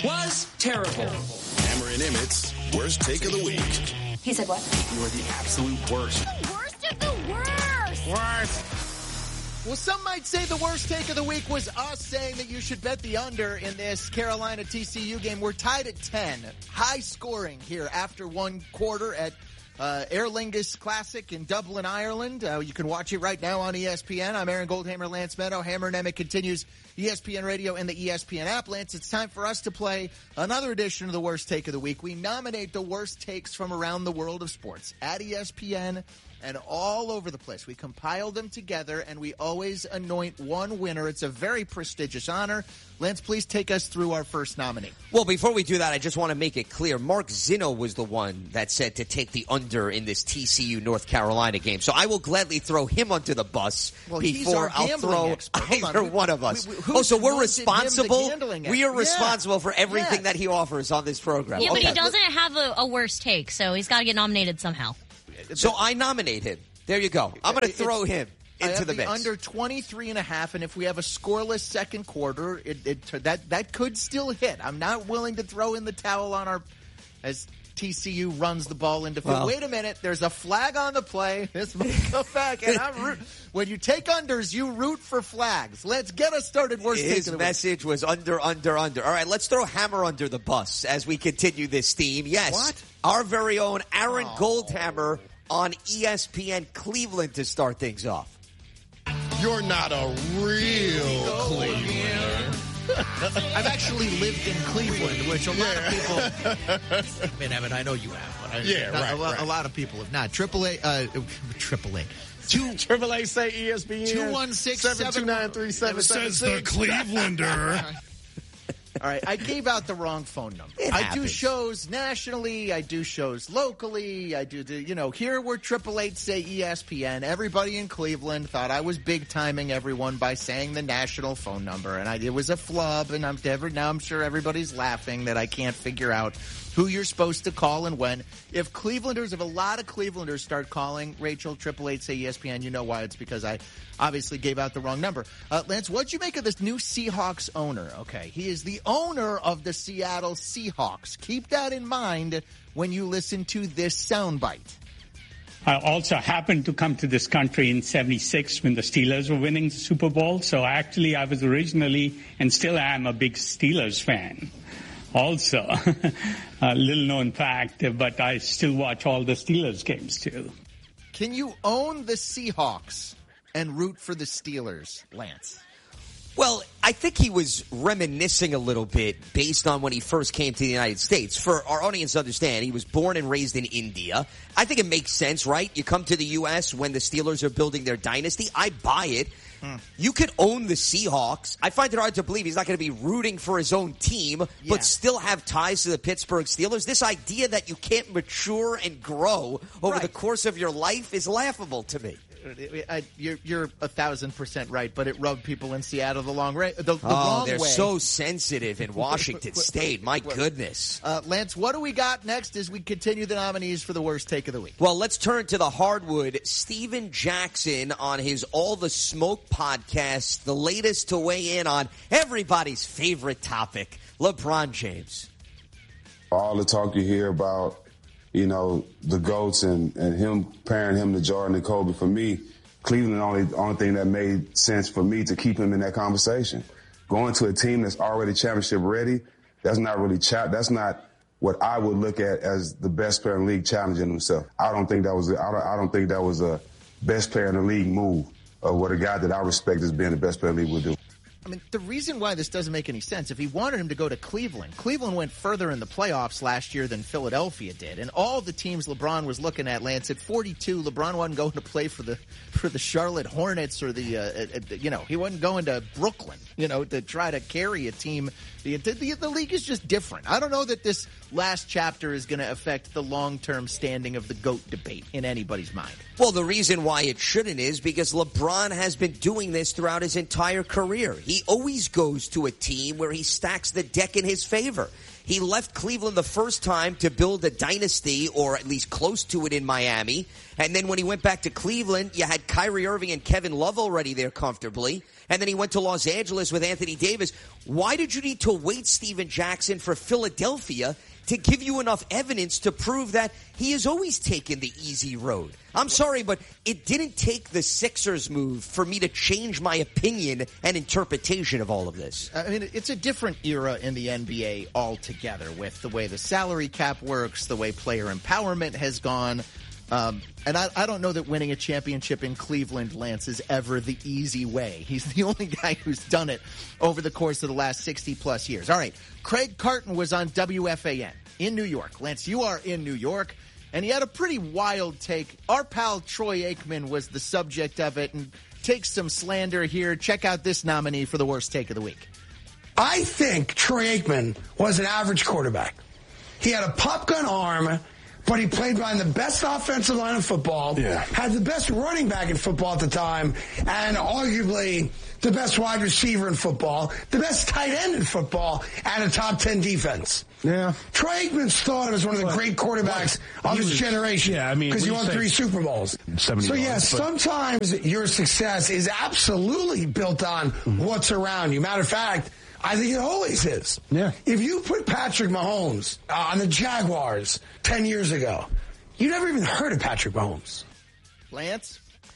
was terrible. Hammer and Emmett's worst take of the week. He said what? You are the absolute worst. The worst of the worst. Worst. Well, some might say the worst take of the week was us saying that you should bet the under in this Carolina-TCU game. We're tied at 10. High scoring here after one quarter at Aer Lingus Classic in Dublin, Ireland. You can watch it right now on ESPN. I'm Aaron Goldhammer, Lance Meadow. Hammer and Emmett continues. ESPN Radio and the ESPN app. Lance, it's time for us to play another edition of the Worst Take of the Week. We nominate the worst takes from around the world of sports at ESPN and all over the place. We compile them together, and we always anoint one winner. It's a very prestigious honor. Lance, please take us through our first nominee. Well, before we do that, I just want to make it clear. Mark Zinno was the one that said to take the under in this TCU North Carolina game. So I will gladly throw him under the bus before I'll throw either one of us. So we're responsible? We are responsible for everything that he offers on this program. Yeah, but he doesn't have a worst take, so he's got to get nominated somehow. So I nominate him. There you go. I'm going to throw him into the mix. Under 23.5, and if we have a scoreless second quarter, that could still hit. I'm not willing to throw in the towel on our as TCU runs the ball into field. Wait a minute, there's a flag on the play. This might go back, and when you take unders, you root for flags. Let's get us started. His message was under. All right, let's throw Hammer under the bus as we continue this theme. Yes, what? Our very own Aaron Goldhammer on ESPN Cleveland to start things off. You're not a real Clevelander. I've actually lived in Cleveland, which a lot of people. I mean, Evan, I know you have. But a lot of people have not. AAA. AAA say ESPN. 216-729-3776. Says the Clevelander. All right, I gave out the wrong phone number. I do shows nationally. I do shows locally. I do here we're 888 say ESPN. Everybody in Cleveland thought I was big timing everyone by saying the national phone number, and it was a flub. And now I'm sure everybody's laughing that I can't figure out who you're supposed to call and when. If a lot of Clevelanders start calling Rachel 888 say ESPN, you know why. It's because I obviously gave out the wrong number. Lance, what'd you make of this new Seahawks owner? Okay, he is the owner of the Seattle Seahawks. Keep that in mind when you listen to this soundbite. I also happened to come to this country in '76 when the Steelers were winning the Super Bowl. So actually, I was originally and still am a big Steelers fan. Also, a little known fact, but I still watch all the Steelers games too. Can you own the Seahawks and root for the Steelers, Lance? Well, I think he was reminiscing a little bit based on when he first came to the United States. For our audience to understand, he was born and raised in India. I think it makes sense, right? You come to the U.S. when the Steelers are building their dynasty. I buy it. You could own the Seahawks. I find it hard to believe he's not going to be rooting for his own team, but still have ties to the Pittsburgh Steelers. This idea that you can't mature and grow over the course of your life is laughable to me. You're 1,000% right, but it rubbed people in Seattle the wrong way. They're so sensitive in Washington State. My goodness. Lance, what do we got next as we continue the nominees for the worst take of the week? Well, let's turn to the hardwood. Steven Jackson on his All the Smoke podcast, the latest to weigh in on everybody's favorite topic, LeBron James. All the talk you hear about, the GOATs and him pairing him to Jordan and Kobe. For me, Cleveland, the only thing that made sense for me to keep him in that conversation. Going to a team that's already championship ready, that's not what I would look at as the best player in the league challenging himself. I don't think that was a best player in the league move, or what a guy that I respect as being the best player in the league would do. I mean, the reason why this doesn't make any sense, if he wanted him to go to Cleveland went further in the playoffs last year than Philadelphia did. And all the teams LeBron was looking at, Lance, at 42, LeBron wasn't going to play for the Charlotte Hornets or he wasn't going to Brooklyn, to try to carry a team. The league is just different. I don't know that this last chapter is going to affect the long-term standing of the GOAT debate in anybody's mind. Well, the reason why it shouldn't is because LeBron has been doing this throughout his entire career. He always goes to a team where he stacks the deck in his favor. He left Cleveland the first time to build a dynasty, or at least close to it, in Miami. And then when he went back to Cleveland, you had Kyrie Irving and Kevin Love already there comfortably. and then he went to Los Angeles with Anthony Davis. Why did you need to wait, Steven Jackson, for Philadelphia to give you enough evidence to prove that he has always taken the easy road? I'm sorry, but it didn't take the Sixers move for me to change my opinion and interpretation of all of this. I mean, it's a different era in the NBA altogether with the way the salary cap works, the way player empowerment has gone. And I don't know that winning a championship in Cleveland, Lance, is ever the easy way. He's the only guy who's done it over the course of the last 60-plus years. All right, Craig Carton was on WFAN in New York. Lance, you are in New York, and he had a pretty wild take. Our pal Troy Aikman was the subject of it, and take some slander here. Check out this nominee for the worst take of the week. I think Troy Aikman was an average quarterback. He had a pop gun arm, but he played behind the best offensive line in football, had the best running back in football at the time, and arguably the best wide receiver in football, the best tight end in football, and a top 10 defense. Yeah. Troy Aikman's thought of as one of the great quarterbacks of his generation. Yeah, I mean, because he won 3 Super Bowls. So, sometimes your success is absolutely built on what's around you. Matter of fact, I think it always is. Yeah. If you put Patrick Mahomes on the Jaguars 10 years ago, you never even heard of Patrick Mahomes. Lance?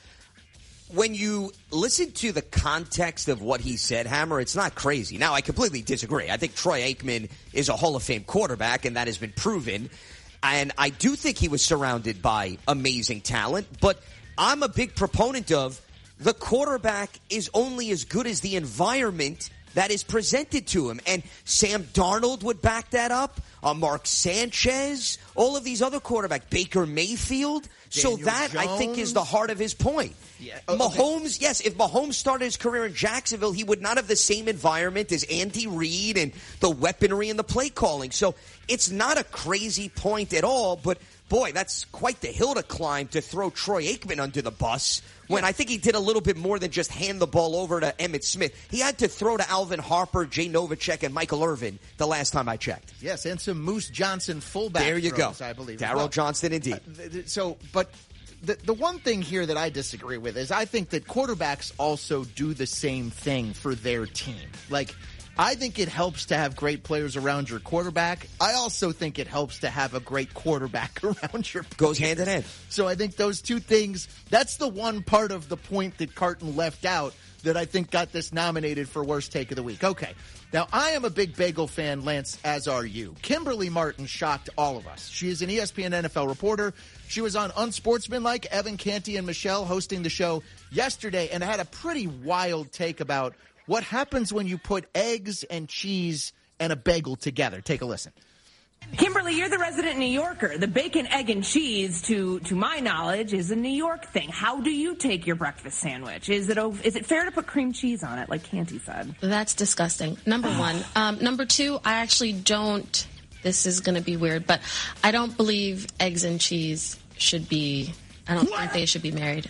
When you listen to the context of what he said, Hammer, it's not crazy. Now, I completely disagree. I think Troy Aikman is a Hall of Fame quarterback, and that has been proven. And I do think he was surrounded by amazing talent, but I'm a big proponent of the quarterback is only as good as the environment that is presented to him. And Sam Darnold would back that up. Mark Sanchez, all of these other quarterbacks, Baker Mayfield. Daniel so that, Jones. I think, is the heart of his point. Yeah. Mahomes, yes, if Mahomes started his career in Jacksonville, he would not have the same environment as Andy Reid and the weaponry and the play calling. So it's not a crazy point at all, but boy, that's quite the hill to climb to throw Troy Aikman under the bus when I think he did a little bit more than just hand the ball over to Emmitt Smith. He had to throw to Alvin Harper, Jay Novacek, and Michael Irvin the last time I checked. Yes, and some Moose Johnson fullback there you throws, go. I believe. Darryl Johnston, indeed. But the one thing here that I disagree with is I think that quarterbacks also do the same thing for their team. Like, I think it helps to have great players around your quarterback. I also think it helps to have a great quarterback around your players. Goes hand in hand. So I think those two things, that's the one part of the point that Carton left out that I think got this nominated for worst take of the week. Okay. Now, I am a big bagel fan, Lance, as are you. Kimberly Martin shocked all of us. She is an ESPN NFL reporter. She was on Unsportsmanlike, Evan Canty and Michelle hosting the show yesterday and had a pretty wild take about what happens when you put eggs and cheese and a bagel together. Take a listen. Kimberly, you're the resident New Yorker. The bacon, egg, and cheese, to my knowledge, is a New York thing. How do you take your breakfast sandwich? Is it fair to put cream cheese on it, like Canty said? That's disgusting, number one. Number two, I actually don't, this is going to be weird, but I don't believe eggs and cheese should be, I don't think they should be married.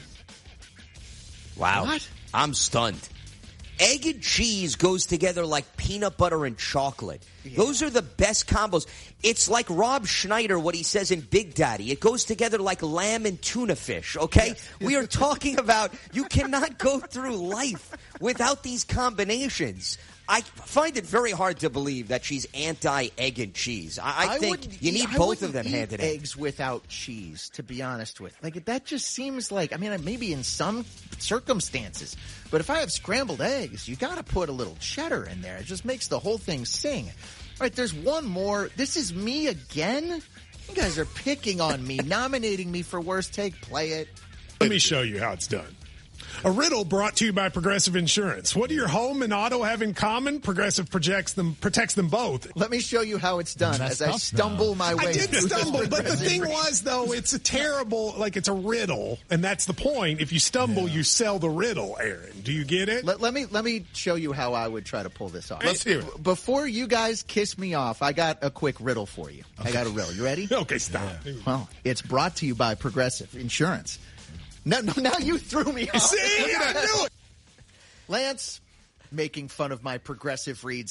Wow. What? I'm stunned. Egg and cheese goes together like peanut butter and chocolate. Yeah. Those are the best combos. It's like Rob Schneider, what he says in Big Daddy. It goes together like lamb and tuna fish, okay? Yes. We are talking about you cannot go through life without these combinations. I find it very hard to believe that she's anti-egg and cheese. I think you need both of them hand in hand. Eggs without cheese, to be honest with. Like, that just seems like, I mean, maybe in some circumstances, but if I have scrambled eggs, you got to put a little cheddar in there. It just makes the whole thing sing. All right, there's one more. This is me again? You guys are picking on me, nominating me for worst take. Play it. Let me show you how it's done. A riddle brought to you by Progressive Insurance. What do your home and auto have in common? Progressive protects them both. Let me show you how it's done as I stumble my way. I did stumble, but the thing was, though, it's a terrible, like it's a riddle, and that's the point. If you stumble, you sell the riddle, Aaron. Do you get it? Let me show you how I would try to pull this off. Let's hear it. Before you guys kiss me off, I got a quick riddle for you. Okay. I got a riddle. You ready? Okay, stop. Yeah. Well, it's brought to you by Progressive Insurance. Now you threw me off. See? I knew it. Lance, making fun of my progressive reads.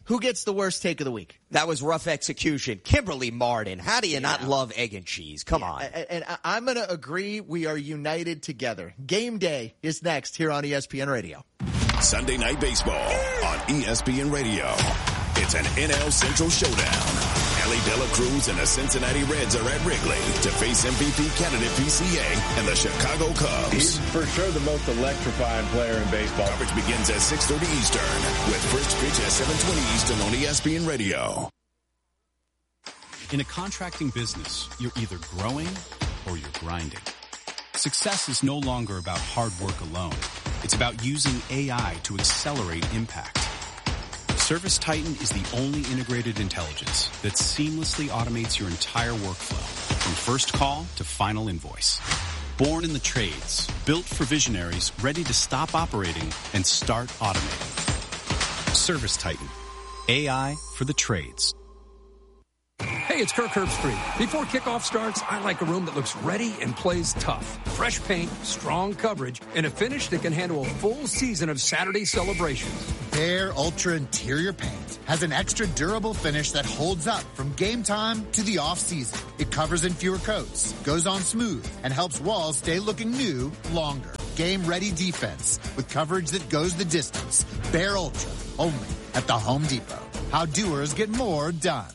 who gets the worst take of the week? That was rough execution. Kimberly Martin. How do you not love egg and cheese? Come on. And I'm going to agree we are united together. Game day is next here on ESPN Radio. Sunday Night Baseball on ESPN Radio. It's an NL Central showdown. Ellie De La Cruz and the Cincinnati Reds are at Wrigley to face MVP candidate PCA and the Chicago Cubs. He's for sure the most electrifying player in baseball. Coverage begins at 6:30 Eastern with first pitch at 7:20 Eastern on ESPN Radio. In a contracting business, you're either growing or you're grinding. Success is no longer about hard work alone. It's about using AI to accelerate impact. ServiceTitan is the only integrated intelligence that seamlessly automates your entire workflow, from first call to final invoice. Born in the trades, built for visionaries ready to stop operating and start automating. ServiceTitan, AI for the trades. Hey, it's Kirk Herbstreit. Before kickoff starts, I like a room that looks ready and plays tough. Fresh paint, strong coverage, and a finish that can handle a full season of Saturday celebrations. Behr Ultra Interior Paint has an extra durable finish that holds up from game time to the off-season. It covers in fewer coats, goes on smooth, and helps walls stay looking new longer. Game-ready defense with coverage that goes the distance. Behr Ultra, only at the Home Depot. How doers get more done.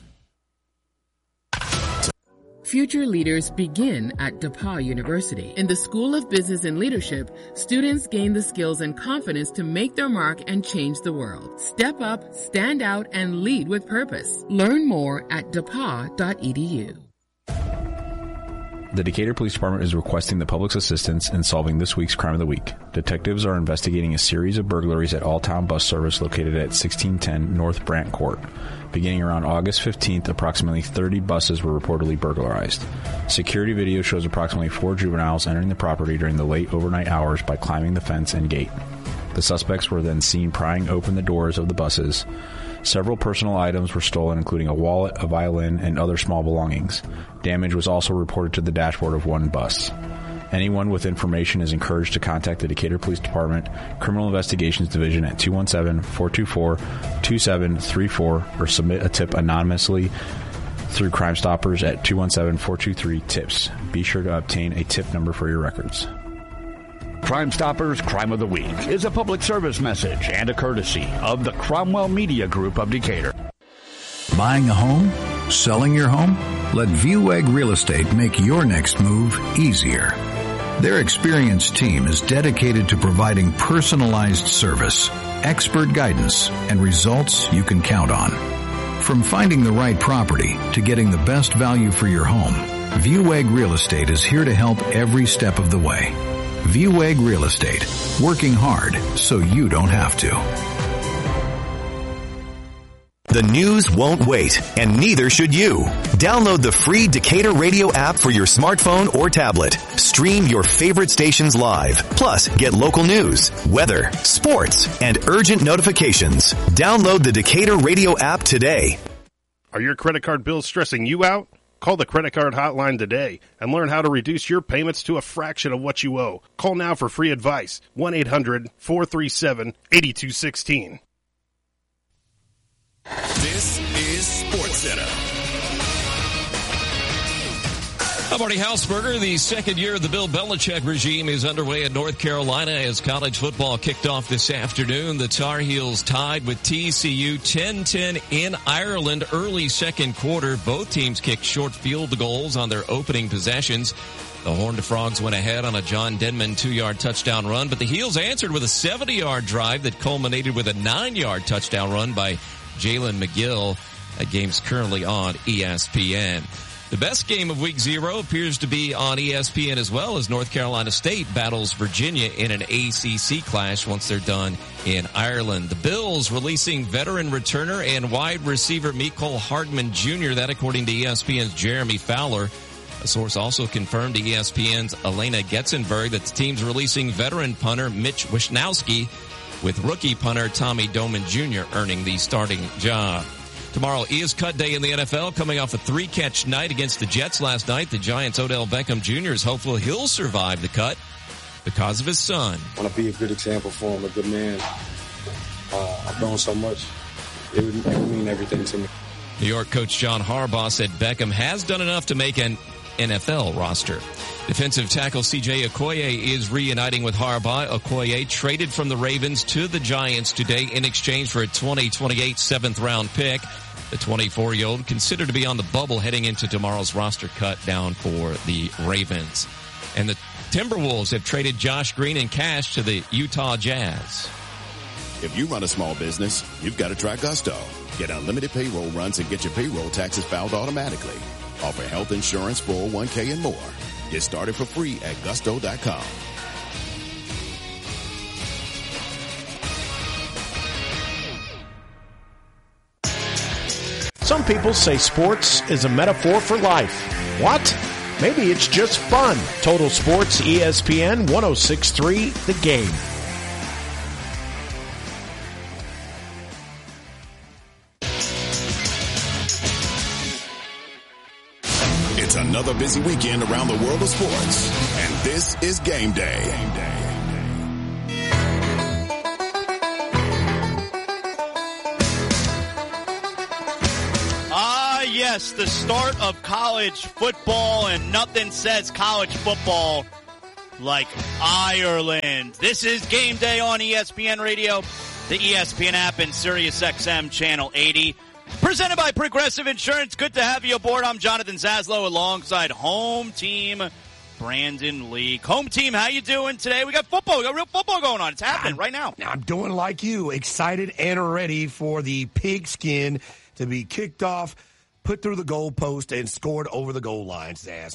Future leaders begin at DePauw University. In the School of Business and Leadership, students gain the skills and confidence to make their mark and change the world. Step up, stand out, and lead with purpose. Learn more at depaw.edu. The Decatur Police Department is requesting the public's assistance in solving this week's Crime of the Week. Detectives are investigating a series of burglaries at All-Town Bus Service located at 1610 North Brant Court. Beginning around August 15th, approximately 30 buses were reportedly burglarized. Security video shows approximately 4 juveniles entering the property during the late overnight hours by climbing the fence and gate. The suspects were then seen prying open the doors of the buses. Several personal items were stolen, including a wallet, a violin, and other small belongings. Damage was also reported to the dashboard of one bus. Anyone with information is encouraged to contact the Decatur Police Department Criminal Investigations Division at 217-424-2734 or submit a tip anonymously through Crime Stoppers at 217-423-TIPS. Be sure to obtain a tip number for your records. Crime Stoppers Crime of the Week is a public service message and a courtesy of the Cromwell Media Group of Decatur. Buying a home? Selling your home? Let Viewegg Real Estate make your next move easier. Their experienced team is dedicated to providing personalized service, expert guidance, and results you can count on. From finding the right property to getting the best value for your home, Viewegg Real Estate is here to help every step of the way. Viewegg Real Estate, working hard so you don't have to. The news won't wait, and neither should you. Download the free Decatur Radio app for your smartphone or tablet. Stream your favorite stations live. Plus, get local news, weather, sports, and urgent notifications. Download the Decatur Radio app today. Are your credit card bills stressing you out? Call the credit card hotline today and learn how to reduce your payments to a fraction of what you owe. Call now for free advice. 1-800-437-8216. This is SportsCenter. I'm Marty Hausberger. The second year of the Bill Belichick regime is underway in North Carolina as college football kicked off this afternoon. The Tar Heels tied with TCU 10-10 in Ireland early second quarter. Both teams kicked short field goals on their opening possessions. The Horned Frogs went ahead on a John Denman 2-yard touchdown run, but the Heels answered with a 70-yard drive that culminated with a 9-yard touchdown run by Jalen McGill. That game's currently on ESPN. The best game of Week 0 appears to be on ESPN as well, as North Carolina State battles Virginia in an ACC clash once they're done in Ireland. The Bills releasing veteran returner and wide receiver Mecole Hardman Jr., that according to ESPN's Jeremy Fowler. A source also confirmed to ESPN's Elena Getzenberg that the team's releasing veteran punter Mitch Wisnowski, with rookie punter Tommy Doman Jr. earning the starting job. Tomorrow is cut day in the NFL, coming off a 3-catch night against the Jets last night. The Giants' Odell Beckham Jr. is hopeful he'll survive the cut because of his son. I want to be a good example for him, a good man. I've grown so much it would mean everything to me. New York coach John Harbaugh said Beckham has done enough to make an NFL roster. Defensive tackle C.J. Okoye is reuniting with Harbaugh. Okoye traded from the Ravens to the Giants today in exchange for a 2028 seventh-round pick. The 24-year-old considered to be on the bubble heading into tomorrow's roster cut down for the Ravens. And the Timberwolves have traded Josh Green in cash to the Utah Jazz. If you run a small business, you've got to try Gusto. Get unlimited payroll runs and get your payroll taxes filed automatically. Offer health insurance, 401k, and more. Get started for free at gusto.com. Some people say sports is a metaphor for life. What? Maybe it's just fun. Total Sports, ESPN 106.3, The Game. It's another busy weekend around the world of sports, and this is Game Day. Yes, the start of college football, and nothing says college football like Ireland. This is Game Day on ESPN Radio, the ESPN app, and SiriusXM Channel 80. Presented by Progressive Insurance. Good to have you aboard. I'm Jonathan Zaslow alongside home team Brandon Leak. Home team, how you doing today? We got football. We got real football going on. It's happening right now. I'm doing like you, excited and ready for the pigskin to be kicked off, put through the goalpost, and scored over the goal line, Zaz.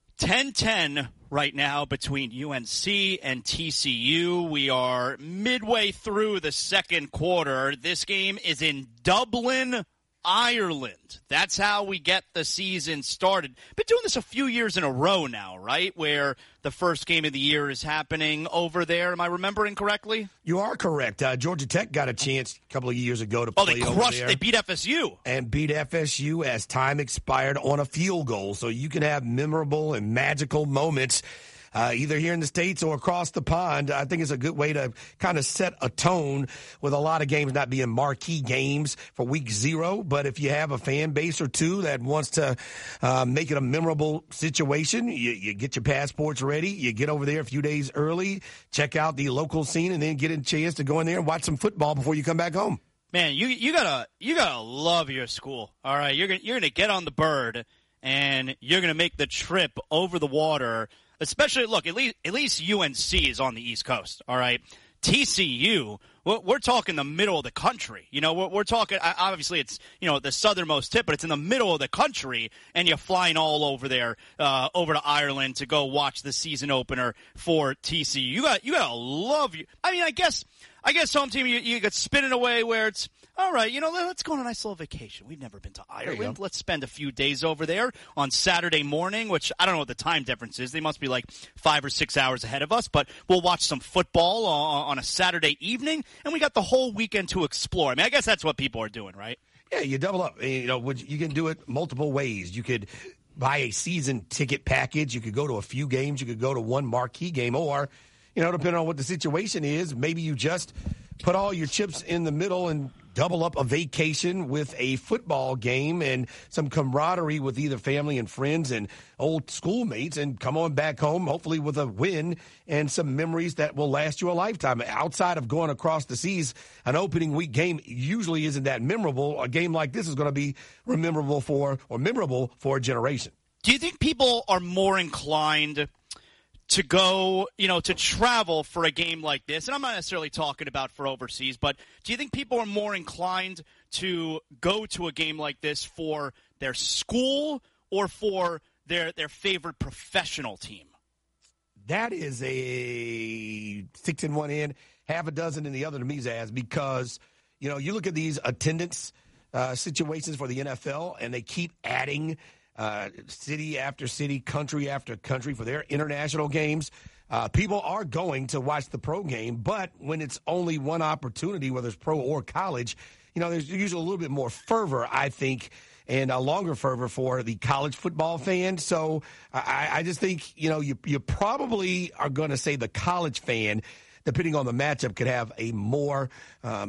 10-10 right now between UNC and TCU. We are midway through the second quarter. This game is in Dublin, Ireland. That's how we get the season started. Been doing this a few years in a row now, right? Where the first game of the year is happening over there. Am I remembering correctly? You are correct. Georgia Tech got a chance a couple of years ago to play over there. They beat FSU. And beat FSU as time expired on a field goal. So you can have memorable and magical moments either here in the States or across the pond. I think it's a good way to kind of set a tone with a lot of games not being marquee games for week 0. But if you have a fan base or two that wants to make it a memorable situation, you get your passports ready, you get over there a few days early, check out the local scene, and then get a chance to go in there and watch some football before you come back home. Man, you gotta love your school. All right, you're gonna get on the bird and you're gonna make the trip over the water. Especially, look, at least UNC is on the East Coast, all right? TCU, we're talking the middle of the country. You know, we're talking, obviously it's, the southernmost tip, but it's in the middle of the country, and you're flying all over there, over to Ireland to go watch the season opener for TCU. You gotta love you. I mean, I guess home team, you could spin it away where it's, all right, let's go on a nice little vacation. We've never been to Ireland. Let's spend a few days over there on Saturday morning, which I don't know what the time difference is. They must be like 5 or 6 hours ahead of us, but we'll watch some football on a Saturday evening, and we got the whole weekend to explore. I mean, I guess that's what people are doing, right? Yeah, you double up. You can do it multiple ways. You could buy a season ticket package. You could go to a few games. You could go to one marquee game, or, depending on what the situation is, maybe you just put all your chips in the middle and double up a vacation with a football game and some camaraderie with either family and friends and old schoolmates, and come on back home, hopefully with a win and some memories that will last you a lifetime. Outside of going across the seas, an opening week game usually isn't that memorable. A game like this is going to be memorable for a generation. Do you think people are more inclined to go, to travel for a game like this? And I'm not necessarily talking about for overseas, but do you think people are more inclined to go to a game like this for their school or for their favorite professional team? That is a 6 in one end, half a dozen in the other to me, Zaz, because, you look at these attendance situations for the NFL, and they keep adding city after city, country after country for their international games. People are going to watch the pro game, but when it's only one opportunity, whether it's pro or college, there's usually a little bit more fervor, I think, and a longer fervor for the college football fan. So I just think, you probably are going to say the college fan, depending on the matchup, could have a more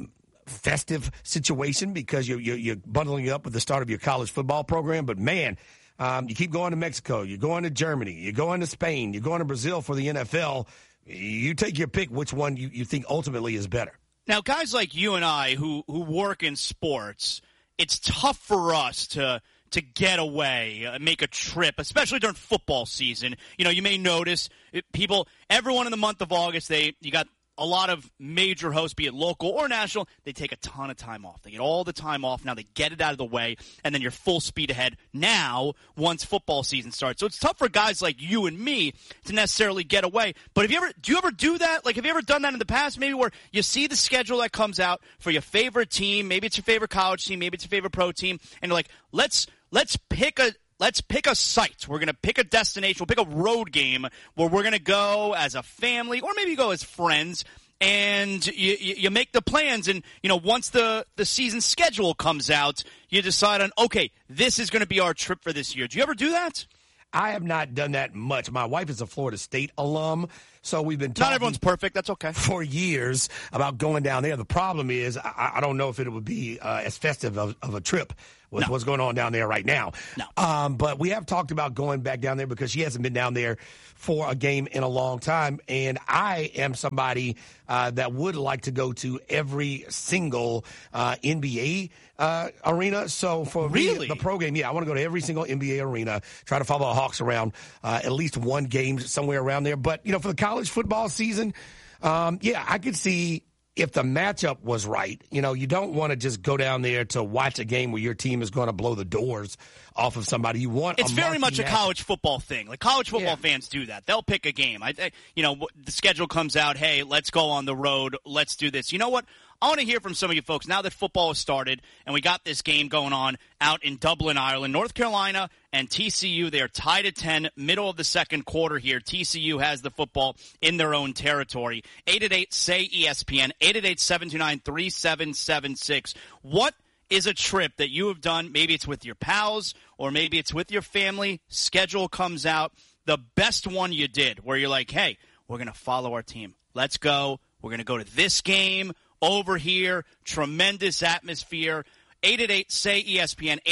festive situation because you're bundling up with the start of your college football program. But, man, you keep going to Mexico. You're going to Germany. You're going to Spain. You're going to Brazil for the NFL. You take your pick which one you think ultimately is better. Now, guys like you and I who work in sports, it's tough for us to get away, make a trip, especially during football season. You know, you may notice everyone in the month of August, you got a lot of major hosts, be it local or national, they take a ton of time off. They get all the time off. Now they get it out of the way, and then you're full speed ahead now once football season starts. So it's tough for guys like you and me to necessarily get away. But do you ever do that? Like, have you ever done that in the past, maybe where you see the schedule that comes out for your favorite team, maybe it's your favorite college team, maybe it's your favorite pro team, and you're like, let's pick a site. We're going to pick a destination. We'll pick a road game where we're going to go as a family or maybe go as friends, and you make the plans. And, once the season schedule comes out, you decide on, okay, this is going to be our trip for this year. Do you ever do that? I have not done that much. My wife is a Florida State alum, so we've been talking. Not everyone's perfect. That's okay. For years about going down there. The problem is I don't know if it would be as festive of a trip with what's going on down there right now. No. But we have talked about going back down there because she hasn't been down there for a game in a long time. And I am somebody that would like to go to every single NBA arena. So for me, the pro game, I want to go to every single NBA arena, try to follow the Hawks around at least one game somewhere around there. But, for the college football season, I could see if the matchup was right. You don't want to just go down there to watch a game where your team is going to blow the doors off of somebody. You want it's very much a college football thing. Like, college football fans do that. They'll pick a game. The schedule comes out, hey, let's go on the road. Let's do this. You know what? I want to hear from some of you folks now that football has started and we got this game going on out in Dublin, Ireland. North Carolina and TCU, they are tied at 10, middle of the second quarter here. TCU has the football in their own territory. 888-SAY-ESPN, 888-729-3776. What is a trip that you have done? Maybe it's with your pals or maybe it's with your family. Schedule comes out. The best one you did where you're like, hey, we're going to follow our team. Let's go. We're going to go to this game over here. Tremendous atmosphere. 888-SAY-ESPN,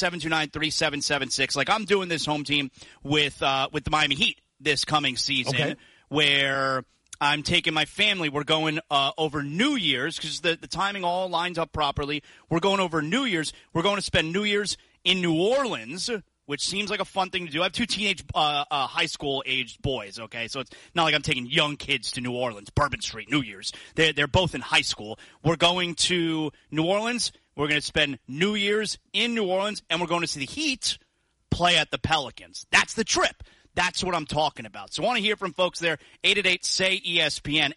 888-729-3776. Like, I'm doing this home team with the Miami Heat this coming season where I'm taking my family. We're going over New Year's because the timing all lines up properly. We're going over New Year's. We're going to spend New Year's in New Orleans, which seems like a fun thing to do. I have two teenage high school-aged boys, okay? So it's not like I'm taking young kids to New Orleans, Bourbon Street, New Year's. They're both in high school. We're going to New Orleans. We're going to spend New Year's in New Orleans, and we're going to see the Heat play at the Pelicans. That's the trip. That's what I'm talking about. So I want to hear from folks there. 888-SAY-ESPN,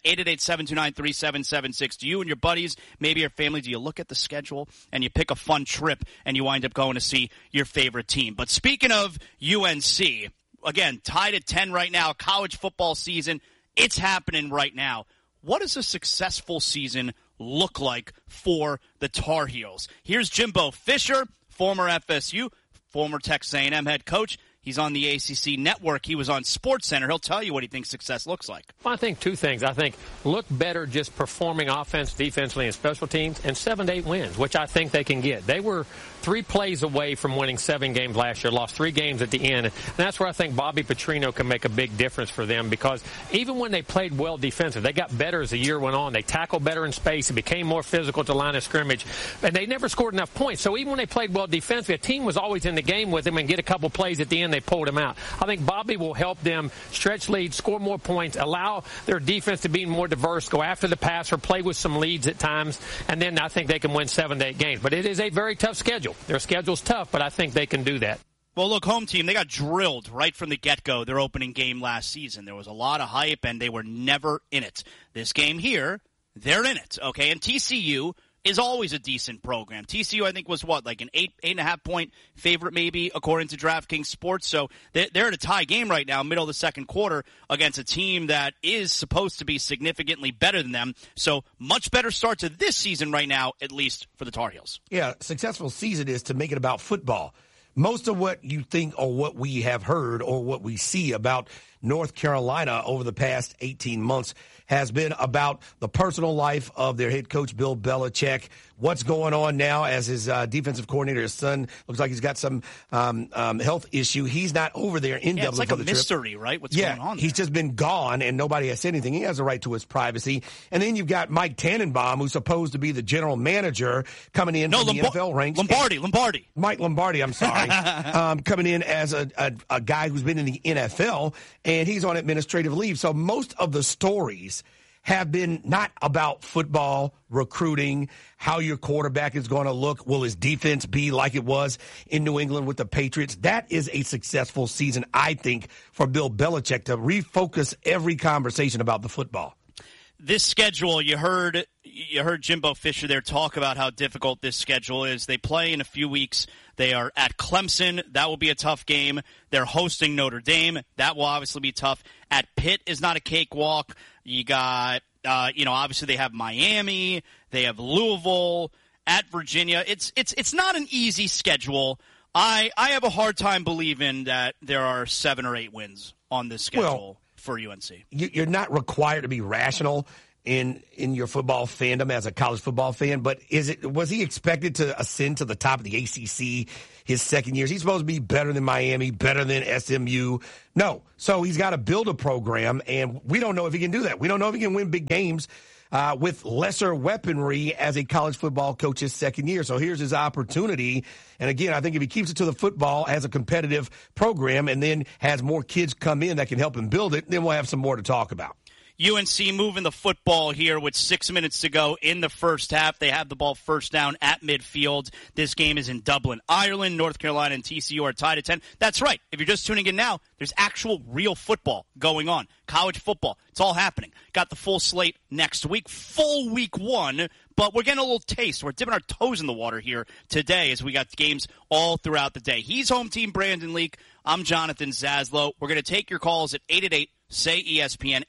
888-729-3776. Do you and your buddies, maybe your family, do you look at the schedule and you pick a fun trip and you wind up going to see your favorite team? But speaking of UNC, again, tied at 10 right now, college football season, it's happening right now. What does a successful season look like for the Tar Heels? Here's Jimbo Fisher, former FSU, former Texas A&M head coach. He's on the ACC network. He was on SportsCenter. He'll tell you what he thinks success looks like. Well, I think two things. I think look better just performing offense, defensively, and special teams, and 7 to 8 wins, which I think they can get. They were 3 plays away from winning 7 games last year, lost 3 games at the end. And that's where I think Bobby Petrino can make a big difference for them because even when they played well defensive, they got better as the year went on. They tackled better in space. It became more physical at the line of scrimmage. And they never scored enough points. So even when they played well defensively, a team was always in the game with them and get a couple plays at the end, they pulled them out. I think Bobby will help them stretch leads, score more points, allow their defense to be more diverse, go after the passer, play with some leads at times, and then I think they can win 7 to 8 games. But it is a very tough schedule. Their schedule's tough, but I think they can do that. Well, look, home team, they got drilled right from the get-go, their opening game last season. There was a lot of hype, and they were never in it. This game here, they're in it, okay? And TCU is always a decent program. TCU, I think, was like an 8.5 point favorite maybe, according to DraftKings Sports. So they're at a tie game right now, middle of the second quarter, against a team that is supposed to be significantly better than them. So much better start to this season right now, at least for the Tar Heels. Yeah, successful season is to make it about football. Most of what you think or what we have heard or what we see about North Carolina over the past 18 months has been about the personal life of their head coach, Bill Belichick. What's going on now as his defensive coordinator, his son, looks like he's got some health issue. He's not over there in Dublin. It's like for a the mystery, trip. right? What's going on there? He's just been gone, and nobody has said anything. He has a right to his privacy. And then you've got Mike Tannenbaum, who's supposed to be the general manager, coming in from the NFL ranks. Lombardi. Mike Lombardi, I'm sorry. Coming in as a guy who's been in the NFL, and he's on administrative leave. So most of the stories have been not about football, recruiting, how your quarterback is going to look. Will his defense be like it was in New England with the Patriots? That is a successful season, I think, for Bill Belichick to refocus every conversation about the football. This schedule, you heard Jimbo Fisher there talk about how difficult this schedule is. They play in a few weeks. They are at Clemson. That will be a tough game. They're hosting Notre Dame. That will obviously be tough. At Pitt is not a cakewalk. You got, obviously they have Miami. They have Louisville. At Virginia. It's not an easy schedule. I have a hard time believing that there are 7 or 8 wins on this schedule for UNC. You're not required to be rational in your football fandom as a college football fan, but was he expected to ascend to the top of the ACC his second year? He's supposed to be better than Miami, better than SMU. No. So he's got to build a program, and we don't know if he can do that. We don't know if he can win big games with lesser weaponry as a college football coach his second year. So here's his opportunity. And again, I think if he keeps it to the football as a competitive program and then has more kids come in that can help him build it, then we'll have some more to talk about. UNC moving the football here with 6 minutes to go in the first half. They have the ball first down at midfield. This game is in Dublin, Ireland. North Carolina and TCU are tied at 10. That's right. If you're just tuning in now, there's actual real football going on. College football. It's all happening. Got the full slate next week. Full week 1. But we're getting a little taste. We're dipping our toes in the water here today as we got games all throughout the day. He's home team Brandon Leak. I'm Jonathan Zaslow. We're going to take your calls at 888-SAY-ESPN,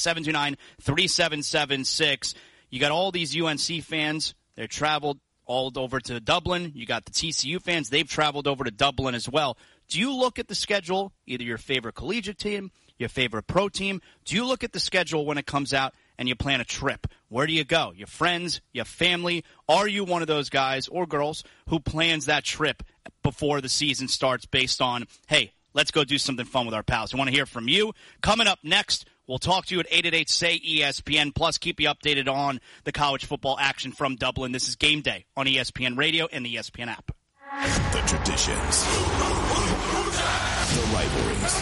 888-729-3776. You got all these UNC fans. They're traveled all over to Dublin. You got the TCU fans. They've traveled over to Dublin as well. Do you look at the schedule, either your favorite collegiate team, your favorite pro team? Do you look at the schedule when it comes out and you plan a trip? Where do you go? Your friends, your family? Are you one of those guys or girls who plans that trip before the season starts based on, hey, let's go do something fun with our pals? I want to hear from you. Coming up next, we'll talk to you at 888-SAY-ESPN, plus keep you updated on the college football action from Dublin. This is Game Day on ESPN Radio and the ESPN app. The traditions, the rivalries,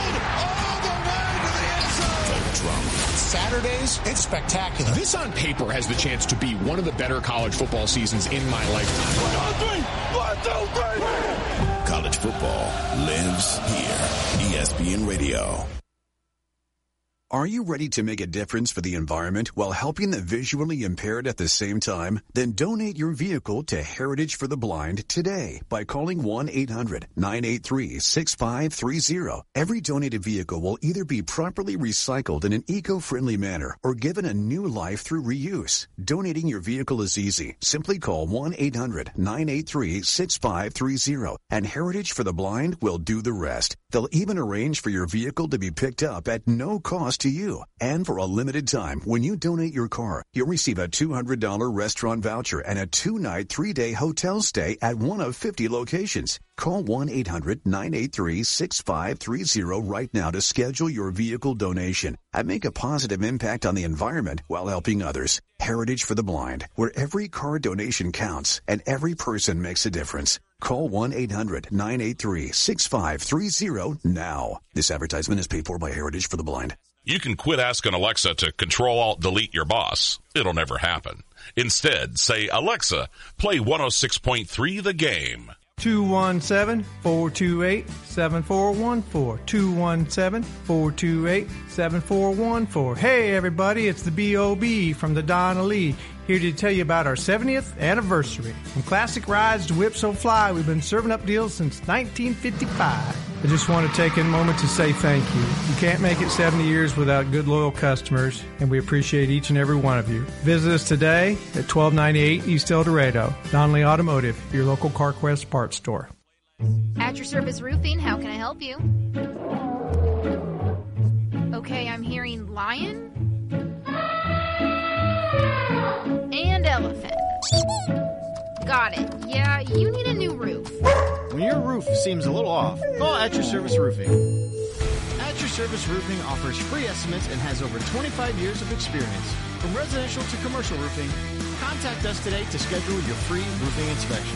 the drama. Saturdays, it's spectacular. This on paper has the chance to be one of the better college football seasons in my lifetime. 1, 2, 3. College football lives here. ESPN Radio. Are you ready to make a difference for the environment while helping the visually impaired at the same time? Then donate your vehicle to Heritage for the Blind today by calling 1-800-983-6530. Every donated vehicle will either be properly recycled in an eco-friendly manner or given a new life through reuse. Donating your vehicle is easy. Simply call 1-800-983-6530 and Heritage for the Blind will do the rest. They'll even arrange for your vehicle to be picked up at no cost to you. And for a limited time, when you donate your car, you'll receive a $200 restaurant voucher and a 2-night, 3-day hotel stay at one of 50 locations. Call 1-800-983-6530 right now to schedule your vehicle donation and make a positive impact on the environment while helping others. Heritage for the Blind, where every car donation counts and every person makes a difference. Call 1-800-983-6530 now. This advertisement is paid for by Heritage for the Blind. You can quit asking Alexa to Control-Alt-Delete your boss. It'll never happen. Instead, say, Alexa, play 106.3 The Game. 217-428-7414. 217-428-7414. Hey, everybody, it's the B.O.B. from the Donna Lee, here to tell you about our 70th anniversary. From classic rides to Whip So Fly, we've been serving up deals since 1955. I just want to take a moment to say thank you. You can't make it 70 years without good, loyal customers, and we appreciate each and every one of you. Visit us today at 1298 East El Dorado. Donnelly Automotive, your local CarQuest parts store. At Your Service Roofing, how can I help you? Okay, I'm hearing lion and elephant. Got it. Yeah, you need a new roof. When your roof seems a little off, call At Your Service Roofing. At Your Service Roofing offers free estimates and has over 25 years of experience. From residential to commercial roofing, contact us today to schedule your free roofing inspection.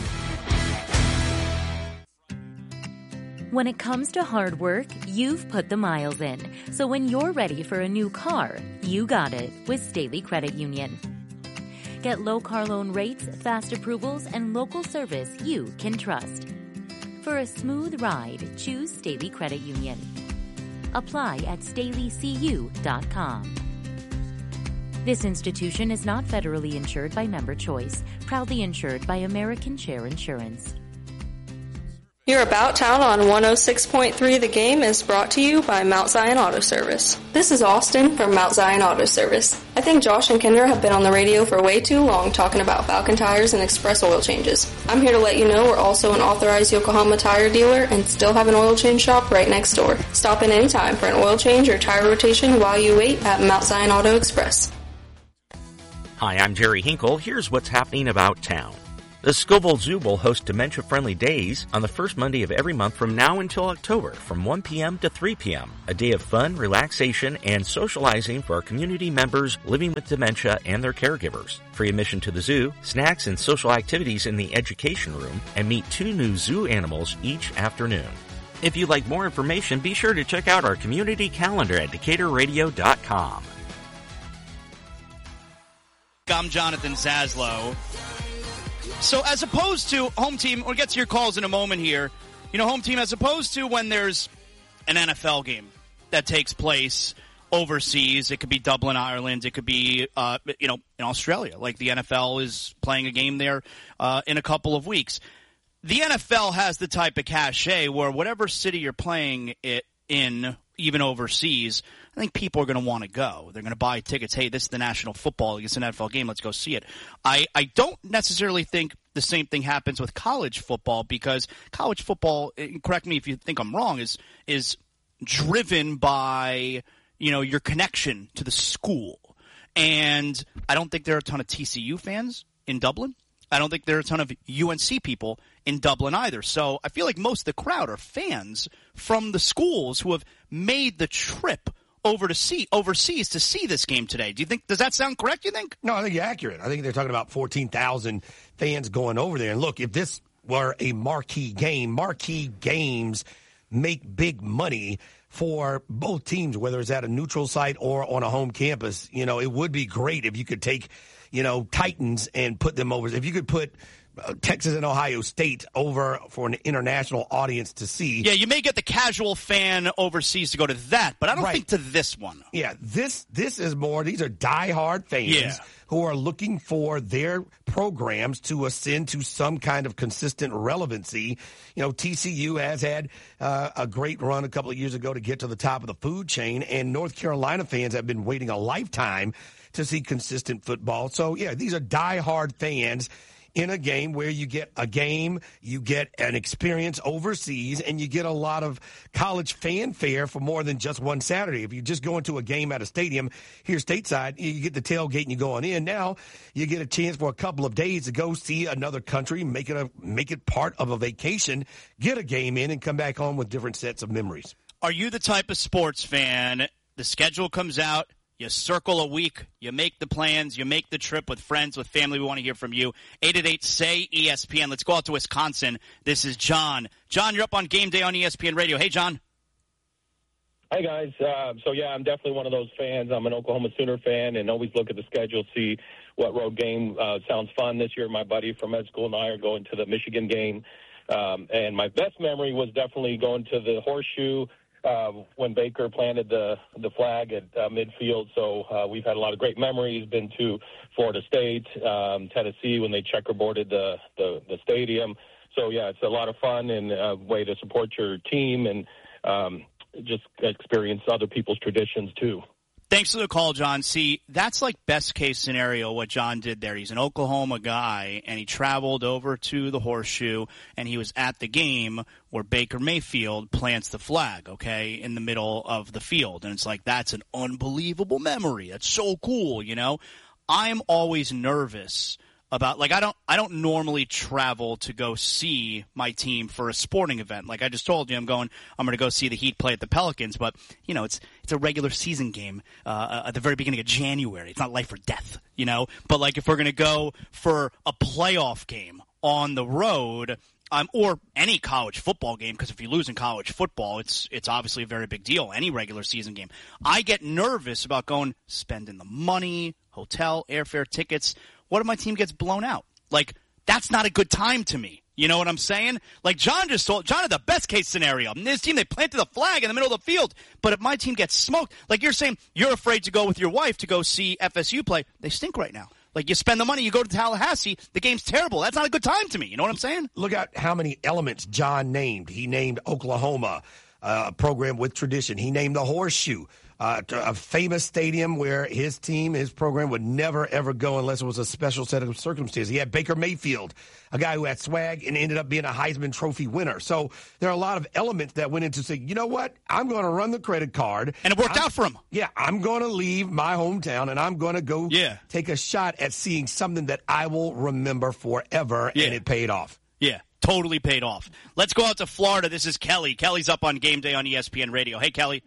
When it comes to hard work, you've put the miles in. So when you're ready for a new car, you got it with Staley Credit Union. Get low car loan rates, fast approvals, and local service you can trust. For a smooth ride, choose Staley Credit Union. Apply at StaleyCU.com. This institution is not federally insured by Member Choice, proudly insured by American Share Insurance. Your About Town on 106.3 The Game is brought to you by Mount Zion Auto Service. This is Austin from Mount Zion Auto Service. I think Josh and Kendra have been on the radio for way too long talking about Falcon tires and express oil changes. I'm here to let you know we're also an authorized Yokohama tire dealer and still have an oil change shop right next door. Stop in anytime for an oil change or tire rotation while you wait at Mount Zion Auto Express. Hi, I'm Jerry Hinkle. Here's what's happening about town. The Scoville Zoo will host dementia-friendly days on the first Monday of every month from now until October from 1 p.m. to 3 p.m. A day of fun, relaxation, and socializing for our community members living with dementia and their caregivers. Free admission to the zoo, snacks and social activities in the education room, and meet 2 new zoo animals each afternoon. If you'd like more information, be sure to check out our community calendar at DecaturRadio.com. I'm Jonathan Zaslow. So as opposed to home team, we'll get to your calls in a moment here. You know, home team, as opposed to when there's an NFL game that takes place overseas, it could be Dublin, Ireland, it could be, in Australia, like the NFL is playing a game there in a couple of weeks. The NFL has the type of cachet where whatever city you're playing it in, even overseas, I think people are going to want to go. They're going to buy tickets. Hey, this is the National Football League. It's an NFL game. Let's go see it. I don't necessarily think the same thing happens with college football because college football, correct me if you think I'm wrong, is driven by, your connection to the school. And I don't think there are a ton of TCU fans in Dublin. I don't think there are a ton of UNC people in Dublin either. So I feel like most of the crowd are fans from the schools who have made the trip overseas to see this game today. Does that sound correct, you think? No, I think you're accurate. I think they're talking about 14,000 fans going over there. And look, if this were a marquee game, marquee games make big money for both teams, whether it's at a neutral site or on a home campus. It would be great if you could take, Titans and put them over. If you could put Texas and Ohio State over for an international audience to see. Yeah, you may get the casual fan overseas to go to that, but I don't think to this one. Yeah, this is more, these are diehard fans who are looking for their programs to ascend to some kind of consistent relevancy. TCU has had a great run a couple of years ago to get to the top of the food chain, and North Carolina fans have been waiting a lifetime to see consistent football. So, yeah, these are diehard fans in a game where you get a game, you get an experience overseas, and you get a lot of college fanfare for more than just one Saturday. If you just go into a game at a stadium here stateside, you get the tailgate and you're going in. Now you get a chance for a couple of days to go see another country, make it part of a vacation, get a game in, and come back home with different sets of memories. Are you the type of sports fan, the schedule comes out, you circle a week, you make the plans, you make the trip with friends, with family? We want to hear from you. 888-SAY-ESPN. Let's go out to Wisconsin. This is John. John, you're up on Game Day on ESPN Radio. Hey, John. Hi, guys. I'm definitely one of those fans. I'm an Oklahoma Sooner fan and always look at the schedule, see what road game sounds fun. This year, my buddy from med school and I are going to the Michigan game. And my best memory was definitely going to the Horseshoe when Baker planted the flag at midfield. So we've had a lot of great memories. Been to Florida State, Tennessee when they checkerboarded the stadium. So, yeah, it's a lot of fun and a way to support your team and just experience other people's traditions, too. Thanks for the call, John. See, that's like best case scenario what John did there. He's an Oklahoma guy, and he traveled over to the Horseshoe, and he was at the game where Baker Mayfield plants the flag, okay, in the middle of the field. And it's like, that's an unbelievable memory. That's so cool, you know? I'm always nervous about, like, I don't normally travel to go see my team for a sporting event. Like I just told you, I'm going to go see the Heat play at the Pelicans, but you know, it's a regular season game at the very beginning of January. It's not life or death, you know. But like if we're going to go for a playoff game on the road, or any college football game, because if you lose in college football, it's obviously a very big deal. Any regular season game, I get nervous about spending the money, hotel, airfare, tickets. What if my team gets blown out? Like, that's not a good time to me. You know what I'm saying? Like John had the best case scenario. In this team, they planted the flag in the middle of the field. But if my team gets smoked, like you're saying, you're afraid to go with your wife to go see FSU play. They stink right now. Like, you spend the money, you go to Tallahassee, the game's terrible. That's not a good time to me. You know what I'm saying? Look at how many elements John named. He named Oklahoma, a program with tradition. He named the Horseshoe, a famous stadium where his program would never, ever go unless it was a special set of circumstances. He had Baker Mayfield, a guy who had swag and ended up being a Heisman Trophy winner. So there are a lot of elements that went into saying, you know what, I'm going to run the credit card. And it worked out for him. Yeah, I'm going to leave my hometown, and I'm going to go take a shot at seeing something that I will remember forever, and it paid off. Yeah, totally paid off. Let's go out to Florida. This is Kelly. Kelly's up on Game Day on ESPN Radio. Hey, Kelly.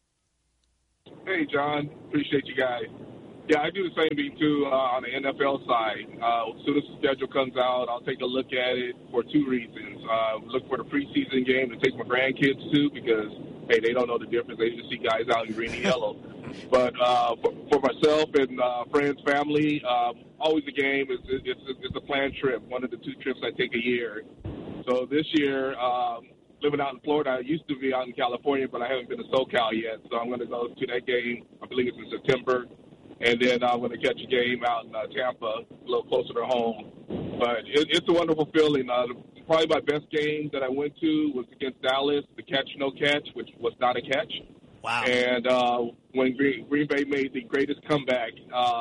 Hey, John. Appreciate you guys. Yeah, I do the same thing, too, on the NFL side. As soon as the schedule comes out, I'll take a look at it for two reasons. Look for the preseason game to take my grandkids to because, hey, they don't know the difference. They just see guys out in green and yellow. But for myself and friends, family, always a game. It's a planned trip, one of the two trips I take a year. So this year, living out in Florida, I used to be out in California, but I haven't been to SoCal yet. So I'm going to go to that game. I believe it's in September. And then I'm going to catch a game out in Tampa, a little closer to home. But it's a wonderful feeling. Probably my best game that I went to was against Dallas, the catch, no catch, which was not a catch. Wow. And when Green Bay made the greatest comeback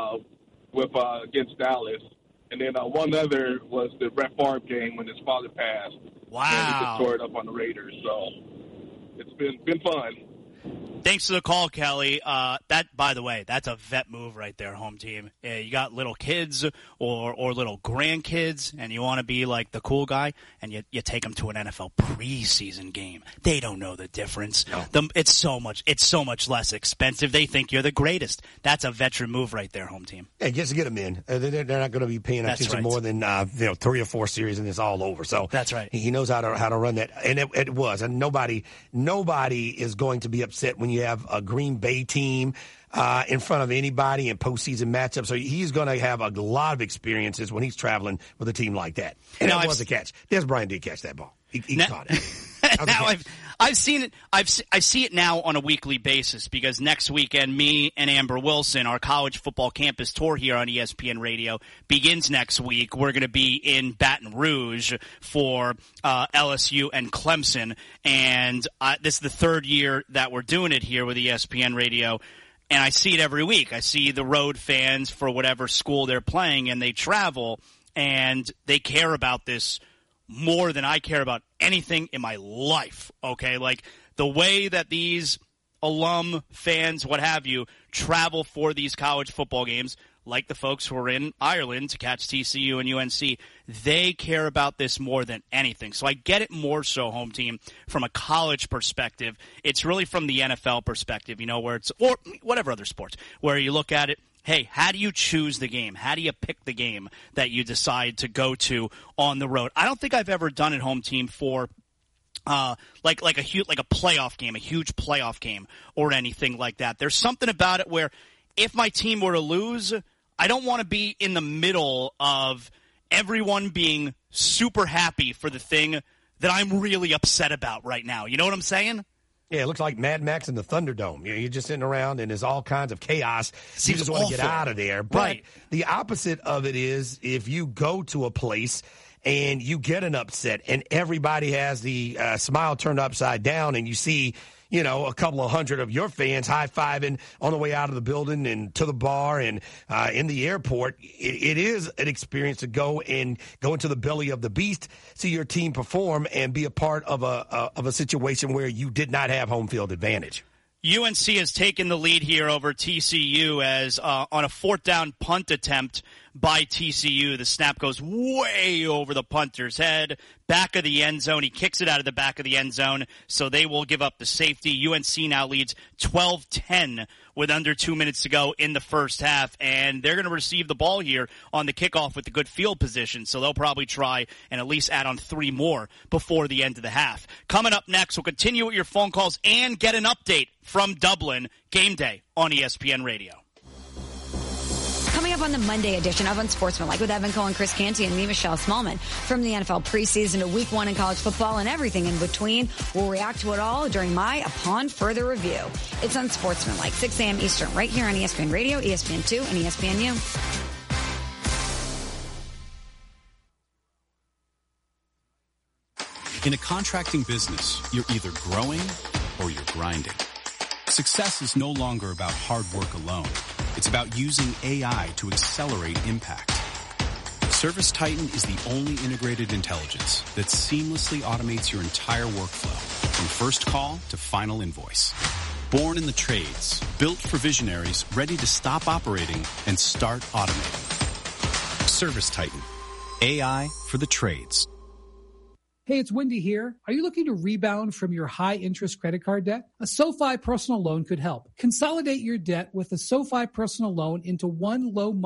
against Dallas. And then one other was the Brett Favre game when his father passed. Wow. And he just tore it up on the Raiders. So it's been fun. Thanks for the call, Kelly. That, by the way, that's a vet move right there, home team. You got little kids or little grandkids, and you want to be like the cool guy, and you take them to an NFL preseason game. They don't know the difference. No. It's so much less expensive. They think you're the greatest. That's a veteran move right there, home team. Hey, just to get them in. They're not going to be paying attention more than 3 or 4 series, and it's all over. So that's right. He knows how to run that, and it was. And nobody is going to be upset when you have a Green Bay team in front of anybody in postseason matchups. So he's going to have a lot of experiences when he's traveling with a team like that. And that was a catch. Des Bryant did catch that ball. He caught it. Now I've seen it. I see it now on a weekly basis because next weekend, me and Amber Wilson, our college football campus tour here on ESPN Radio begins next week. We're going to be in Baton Rouge for LSU and Clemson, and this is the third year that we're doing it here with ESPN Radio. And I see it every week. I see the road fans for whatever school they're playing, and they travel, and they care about this more than I care about anything in my life, okay? Like, the way that these alum fans, what have you, travel for these college football games, like the folks who are in Ireland to catch TCU and UNC, they care about this more than anything. So I get it more so, home team, from a college perspective. It's really from the NFL perspective, where it's, or whatever other sports, where you look at it, hey, how do you choose the game? How do you pick the game that you decide to go to on the road? I don't think I've ever done it, home team, for like a playoff game, a huge playoff game or anything like that. There's something about it where if my team were to lose, I don't want to be in the middle of everyone being super happy for the thing that I'm really upset about right now. You know what I'm saying? Yeah, it looks like Mad Max in the Thunderdome. You're just sitting around and there's all kinds of chaos. You just want to get out of there. But the opposite of it is if you go to a place and you get an upset and everybody has the smile turned upside down and you see, a couple of hundred of your fans high-fiving on the way out of the building and to the bar and in the airport. It is an experience to go into the belly of the beast, see your team perform, and be a part of a situation where you did not have home field advantage. UNC has taken the lead here over TCU as on a fourth down punt attempt by TCU. The snap goes way over the punter's head, back of the end zone. He kicks it out of the back of the end zone, so they will give up the safety. UNC now leads 12-10 with under 2 minutes to go in the first half, and they're going to receive the ball here on the kickoff with a good field position, so they'll probably try and at least add on 3 more before the end of the half. Coming up next, we'll continue with your phone calls and get an update from Dublin. Game day on ESPN Radio. Coming up on the Monday edition of Unsportsmanlike with Evan Cohen, Chris Canty, and me, Michelle Smallman. From the NFL preseason to week 1 in college football and everything in between, we'll react to it all during my Upon Further Review. It's Unsportsmanlike, 6 a.m. Eastern, right here on ESPN Radio, ESPN2, and ESPNU. In a contracting business, you're either growing or you're grinding. Success is no longer about hard work alone. It's about using AI to accelerate impact. ServiceTitan is the only integrated intelligence that seamlessly automates your entire workflow, from first call to final invoice. Born in the trades, built for visionaries ready to stop operating and start automating. ServiceTitan, AI for the trades. Hey, it's Wendy here. Are you looking to rebound from your high-interest credit card debt? A SoFi personal loan could help. Consolidate your debt with a SoFi personal loan into one low